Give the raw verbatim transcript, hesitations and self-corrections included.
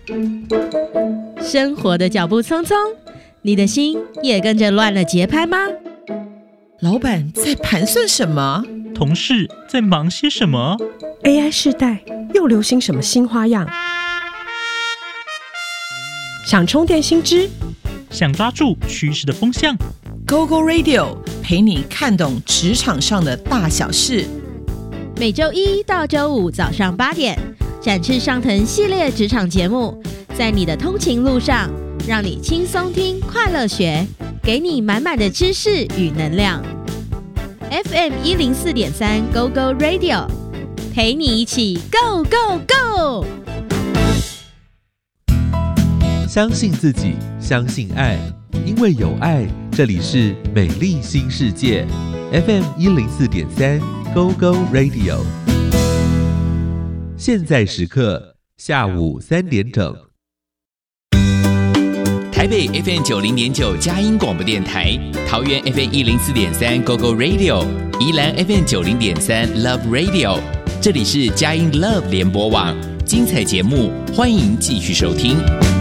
生活的脚步匆匆，你的心也跟着乱了节拍吗？ 老板在盘算什么？ 同事在忙些什么？ A I 世代又流行什么新花样？想充电新知， 想抓住趋势的风向， Go Go Radio 陪你看懂职场上的大小事。 每周一到周五早上八点，展翅上腾系列职场节目，在你的通勤路上，让你轻松听，快乐学，给你满满的知识与能量。F M 一零四点三 Go Go Radio， 陪你一起 Go Go Go。 相信自己，相信爱，因为有爱，这里是美丽新世界 F M 一零四点三 Go Go Radio。现在时刻下午三点整。 台北 F M 九零点九佳音广播电台，桃园 F M 一零四点三 Go Go Radio， 宜兰 F M 九零点三 Love Radio。这里是佳音 Love 联播网，精彩节目，欢迎继续收听。